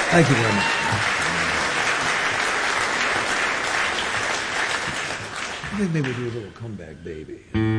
Thank you very much. I think maybe we'll do a little comeback baby.